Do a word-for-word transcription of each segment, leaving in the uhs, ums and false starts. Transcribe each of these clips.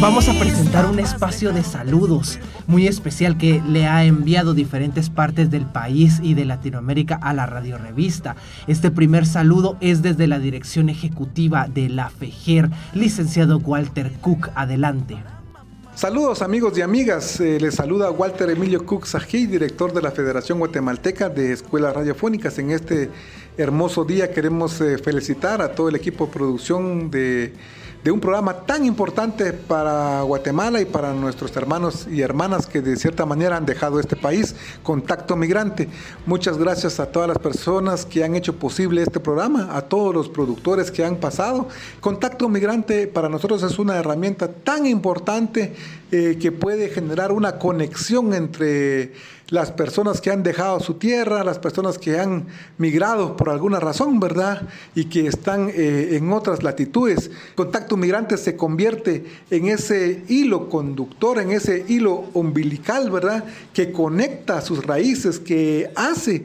Vamos a presentar un espacio de saludos muy especial que le ha enviado diferentes partes del país y de Latinoamérica a la Radio Revista. Este primer saludo es desde la dirección ejecutiva de la FEGER, licenciado Walter Cook. Adelante. Saludos amigos y amigas, eh, les saluda Walter Emilio Cook Sají, director de la Federación Guatemalteca de Escuelas Radiofónicas. En este hermoso día queremos eh, felicitar a todo el equipo de producción de, de un programa tan importante para Guatemala y para nuestros hermanos y hermanas que de cierta manera han dejado este país, Contacto Migrante. Muchas gracias a todas las personas que han hecho posible este programa, a todos los productores que han pasado. Contacto Migrante para nosotros es una herramienta tan importante eh, que puede generar una conexión entre las personas que han dejado su tierra, las personas que han migrado por alguna razón, ¿verdad? Y que están eh, en otras latitudes. Contacto Migrante se convierte en ese hilo conductor, en ese hilo umbilical, ¿verdad? Que conecta sus raíces, que hace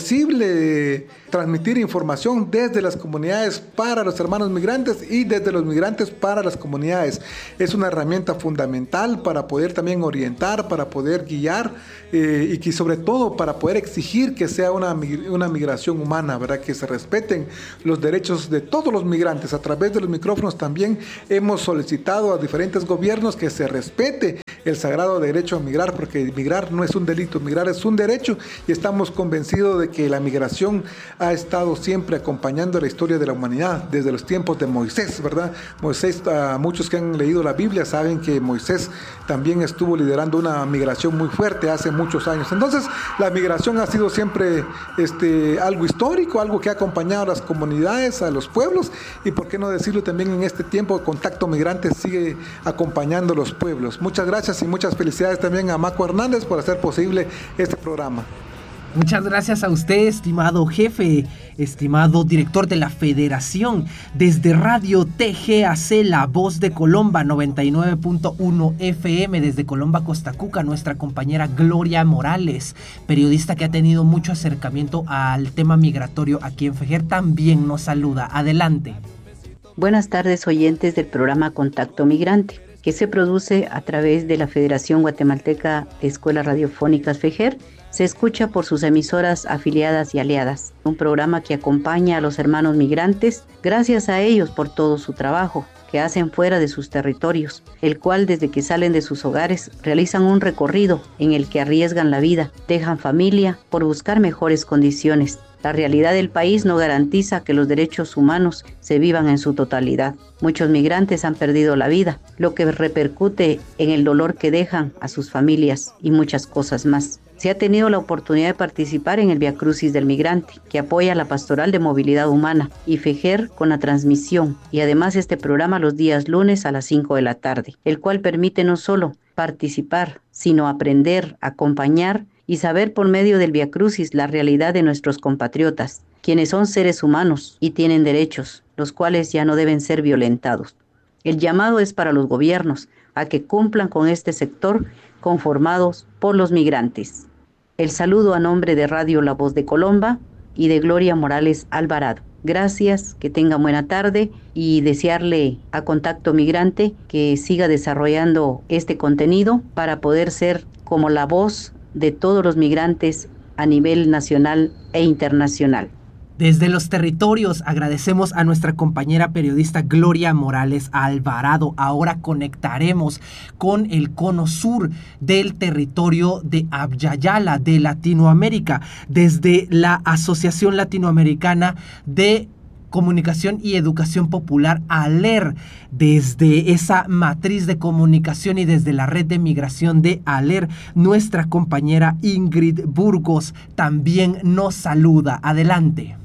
posible transmitir información desde las comunidades para los hermanos migrantes y desde los migrantes para las comunidades. Es una herramienta fundamental para poder también orientar, para poder guiar eh, y que sobre todo para poder exigir que sea una, una migración humana, ¿verdad? Que se respeten los derechos de todos los migrantes. A través de los micrófonos también hemos solicitado a diferentes gobiernos que se respete el sagrado derecho a migrar, porque migrar no es un delito, migrar es un derecho, y estamos convencidos de que la migración ha estado siempre acompañando la historia de la humanidad desde los tiempos de Moisés, ¿verdad? Moisés, a muchos que han leído la Biblia saben que Moisés también estuvo liderando una migración muy fuerte hace muchos años. Entonces, la migración ha sido siempre este, algo histórico, algo que ha acompañado a las comunidades, a los pueblos, y por qué no decirlo también en este tiempo, Contacto Migrante sigue acompañando a los pueblos. Muchas gracias y muchas felicidades también a Maco Hernández por hacer posible este programa. Muchas gracias a usted, estimado jefe, estimado director de la Federación. Desde Radio T G A C, La Voz de Colomba, noventa y nueve punto uno F M, desde Colomba, Costa Cuca, nuestra compañera Gloria Morales, periodista que ha tenido mucho acercamiento al tema migratorio aquí en FEGER, también nos saluda. Adelante. Buenas tardes, oyentes del programa Contacto Migrante, que se produce a través de la Federación Guatemalteca de Escuelas Radiofónicas FEGER. Se escucha por sus emisoras afiliadas y aliadas. Un programa que acompaña a los hermanos migrantes, gracias a ellos por todo su trabajo que hacen fuera de sus territorios, el cual desde que salen de sus hogares realizan un recorrido en el que arriesgan la vida, dejan familia por buscar mejores condiciones. La realidad del país no garantiza que los derechos humanos se vivan en su totalidad. Muchos migrantes han perdido la vida, lo que repercute en el dolor que dejan a sus familias y muchas cosas más. Se ha tenido la oportunidad de participar en el Vía Crucis del Migrante, que apoya la Pastoral de Movilidad Humana, y FEGER con la transmisión, y además este programa los días lunes a las cinco de la tarde, el cual permite no solo participar, sino aprender, acompañar y saber por medio del Vía Crucis la realidad de nuestros compatriotas, quienes son seres humanos y tienen derechos, los cuales ya no deben ser violentados. El llamado es para los gobiernos a que cumplan con este sector conformados por los migrantes. El saludo a nombre de Radio La Voz de Colomba y de Gloria Morales Alvarado. Gracias, que tengan buena tarde y desearle a Contacto Migrante que siga desarrollando este contenido para poder ser como la voz de todos los migrantes a nivel nacional e internacional. Desde los territorios agradecemos a nuestra compañera periodista Gloria Morales Alvarado. Ahora conectaremos con el cono sur del territorio de Abyayala, de Latinoamérica, desde la Asociación Latinoamericana de Comunicación y Educación Popular, ALER, desde esa matriz de comunicación y desde la red de migración de ALER, nuestra compañera Ingrid Burgos también nos saluda. Adelante.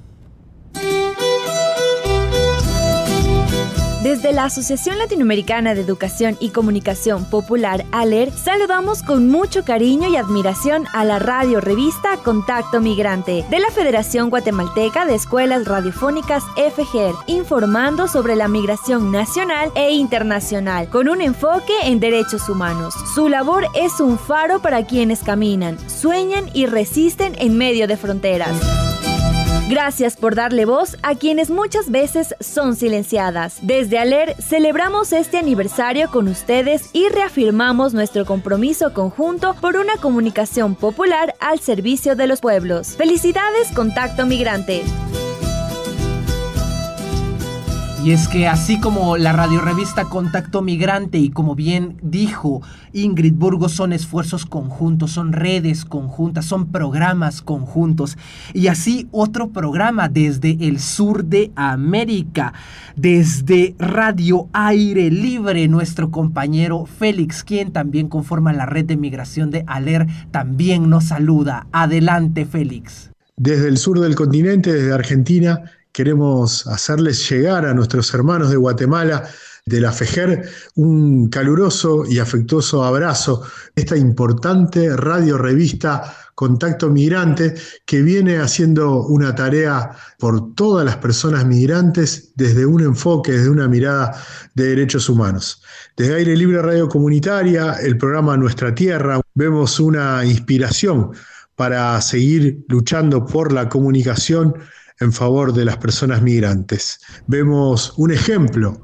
Desde la Asociación Latinoamericana de Educación y Comunicación Popular, ALER, saludamos con mucho cariño y admiración a la radio revista Contacto Migrante de la Federación Guatemalteca de Escuelas Radiofónicas FEGER, informando sobre la migración nacional e internacional, con un enfoque en derechos humanos. Su labor es un faro para quienes caminan, sueñan y resisten en medio de fronteras. Gracias por darle voz a quienes muchas veces son silenciadas. Desde ALER celebramos este aniversario con ustedes y reafirmamos nuestro compromiso conjunto por una comunicación popular al servicio de los pueblos. Felicidades, Contacto Migrante. Y es que así como la radiorevista Contacto Migrante y como bien dijo Ingrid Burgos, son esfuerzos conjuntos, son redes conjuntas, son programas conjuntos. Y así otro programa desde el sur de América, desde Radio Aire Libre, nuestro compañero Félix, quien también conforma la red de migración de ALER, también nos saluda. Adelante, Félix. Desde el sur del continente, desde Argentina, queremos hacerles llegar a nuestros hermanos de Guatemala, de la FEGER, un caluroso y afectuoso abrazo. Esta importante radiorevista Contacto Migrante, que viene haciendo una tarea por todas las personas migrantes desde un enfoque, desde una mirada de derechos humanos. Desde Aire Libre Radio Comunitaria, el programa Nuestra Tierra, vemos una inspiración para seguir luchando por la comunicación en favor de las personas migrantes. Vemos un ejemplo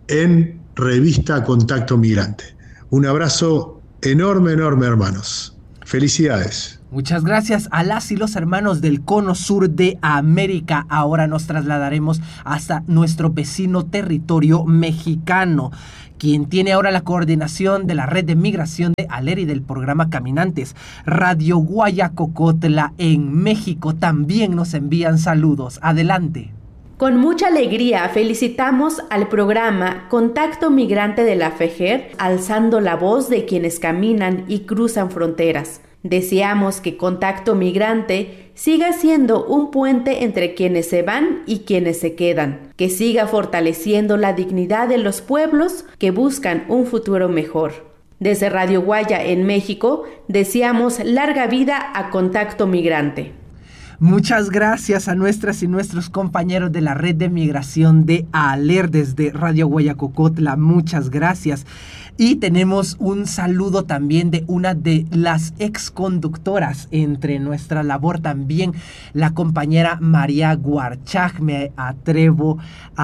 en Revista Contacto Migrante. Un abrazo enorme, enorme, hermanos. Felicidades. Muchas gracias a las y los hermanos del Cono Sur de América. Ahora nos trasladaremos hasta nuestro vecino territorio mexicano, quien tiene ahora la coordinación de la red de migración de ALER y del programa Caminantes. Radio Guayacocotla en México también nos envían saludos. Adelante. Con mucha alegría felicitamos al programa Contacto Migrante de la FEGER, alzando la voz de quienes caminan y cruzan fronteras. Deseamos que Contacto Migrante siga siendo un puente entre quienes se van y quienes se quedan, que siga fortaleciendo la dignidad de los pueblos que buscan un futuro mejor. Desde Radio Guaya en México, deseamos larga vida a Contacto Migrante. Muchas gracias a nuestras y nuestros compañeros de la red de migración de ALER desde Radio Guayacocotla. Muchas gracias. Y tenemos un saludo también de una de las exconductoras entre nuestra labor también, la compañera María Guarchag. Me atrevo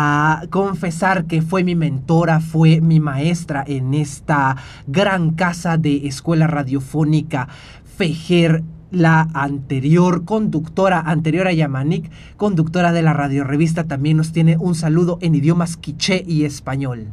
a confesar que fue mi mentora, fue mi maestra en esta gran casa de escuela radiofónica FEGER. La anterior conductora, anterior a Yamanik, conductora de la radiorevista, también nos tiene un saludo en idiomas quiché y español.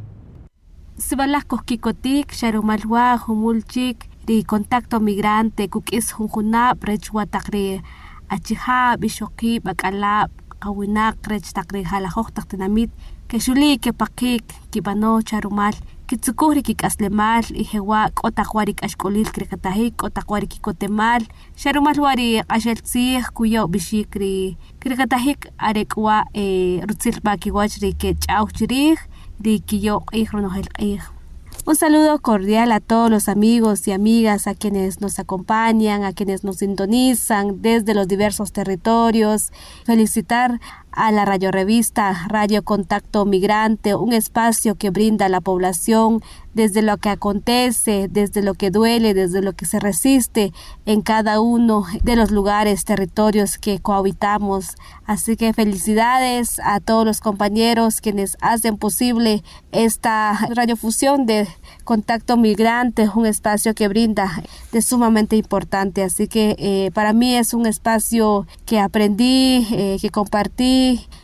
Sibalas Koskikotik, Sharumalwa, Humulchik, Ri Contacto Migrante, Kukis Hunjuna, Brechwatakri, Achija, Bishoki, Bakala, Kawinak, Rechtakri, Halahok, Taktinamit, Keshuli, Kepakik, Kibano, Charumal, Kitsukuri Kikaslemal, Ihewa, Otakwarik Ashkolil, Krikatahik, Otakwarik Kotemal, Sharumalwari, Ashelsi, Kuyo, Bishikri, Krikatahik, Arekwa, Rutzil Bakiwachri, Kechauchiri, Rikiyo, Ihronohel, Ih. Un saludo cordial a todos los amigos y amigas, a quienes nos acompañan, a quienes nos sintonizan desde los diversos territorios. Felicitar a la radiorevista Radio Contacto Migrante, un espacio que brinda a la población desde lo que acontece, desde lo que duele, desde lo que se resiste en cada uno de los lugares, territorios que cohabitamos. Así que felicidades a todos los compañeros quienes hacen posible esta radiofusión de Contacto Migrante, un espacio que brinda de sumamente importante. Así que eh, para mí es un espacio que aprendí, eh, que compartí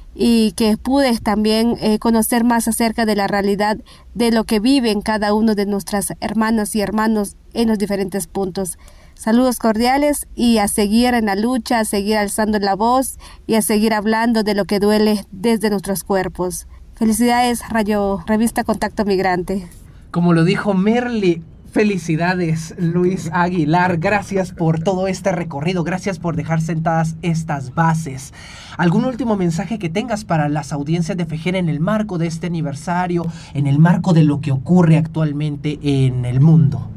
y que pude también eh, conocer más acerca de la realidad de lo que viven cada uno de nuestras hermanas y hermanos en los diferentes puntos. Saludos cordiales y a seguir en la lucha, a seguir alzando la voz y a seguir hablando de lo que duele desde nuestros cuerpos. Felicidades, Radio Revista Contacto Migrante. Como lo dijo Merly, felicidades, Luis Aguilar. Gracias por todo este recorrido, gracias por dejar sentadas estas bases. ¿Algún último mensaje que tengas para las audiencias de FEGER en el marco de este aniversario, en el marco de lo que ocurre actualmente en el mundo?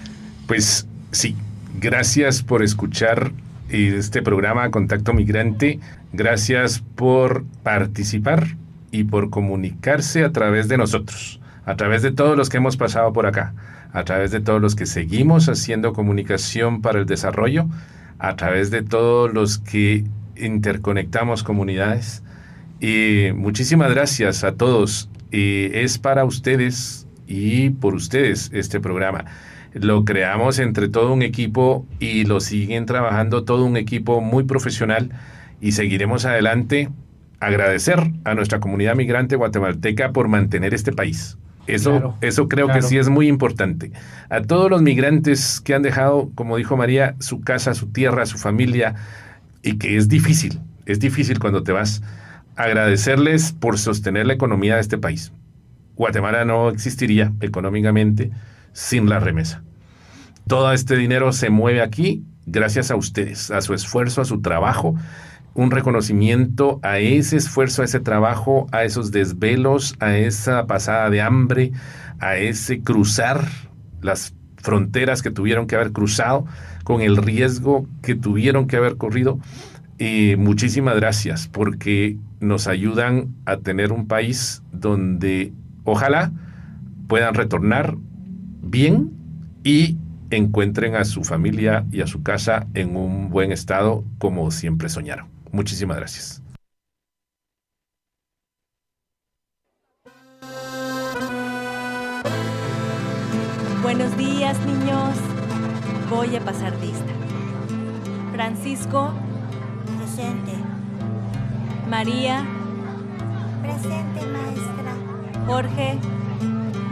Pues sí, gracias por escuchar este programa Contacto Migrante, gracias por participar y por comunicarse a través de nosotros, a través de todos los que hemos pasado por acá, a través de todos los que seguimos haciendo comunicación para el desarrollo, a través de todos los que interconectamos comunidades. Y muchísimas gracias a todos. Y es para ustedes y por ustedes este programa. Lo creamos entre todo un equipo y lo siguen trabajando todo un equipo muy profesional y seguiremos adelante. Agradecer a nuestra comunidad migrante guatemalteca por mantener este país. Eso, claro, eso creo claro. que sí es muy importante. A todos los migrantes que han dejado, como dijo María, su casa, su tierra, su familia, y que es difícil, es difícil cuando te vas, agradecerles por sostener la economía de este país. Guatemala no existiría económicamente sin la remesa. Todo este dinero se mueve aquí gracias a ustedes, a su esfuerzo, a su trabajo. Un reconocimiento a ese esfuerzo, a ese trabajo, a esos desvelos, a esa pasada de hambre, a ese cruzar las fronteras que tuvieron que haber cruzado, con el riesgo que tuvieron que haber corrido. Y muchísimas gracias, porque nos ayudan a tener un país donde ojalá puedan retornar bien y encuentren a su familia y a su casa en un buen estado como siempre soñaron. Muchísimas gracias. Buenos días, niños. Voy a pasar lista. Francisco. Presente. María. Presente, maestra. Jorge.